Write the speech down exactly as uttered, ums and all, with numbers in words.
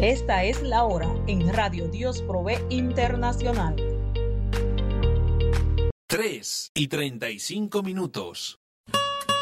Esta es la hora en Radio Dios Provee Internacional. tres y treinta y cinco minutos.